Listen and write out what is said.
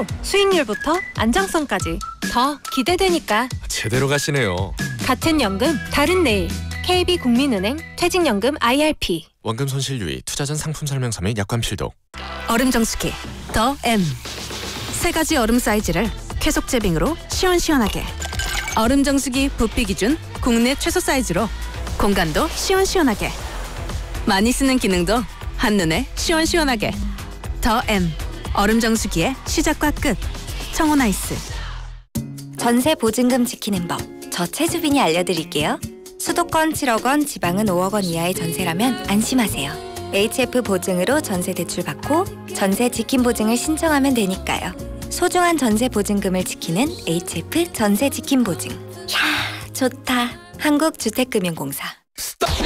그리고 수익률부터 안정성까지 더 기대되니까. 제대로 가시네요. 같은 연금 다른 내일. KB국민은행 퇴직연금 IRP. 원금 손실 유의, 투자 전 상품 설명서 및 약관 필독. 얼음 정수기 더 M. 세 가지 얼음 사이즈를 쾌속 제빙으로 시원시원하게. 얼음 정수기 부피 기준 국내 최소 사이즈로 공간도 시원시원하게. 많이 쓰는 기능도 한눈에 시원시원하게. 더 M. 얼음 정수기의 시작과 끝. 청호나이스. 전세 보증금 지키는 법, 저 최주빈이 알려드릴게요. 수도권 7억 원, 지방은 5억 원 이하의 전세라면 안심하세요. HF 보증으로 전세 대출 받고 전세 지킴 보증을 신청하면 되니까요. 소중한 전세 보증금을 지키는 HF 전세 지킴 보증. 이야, 좋다. 한국주택금융공사.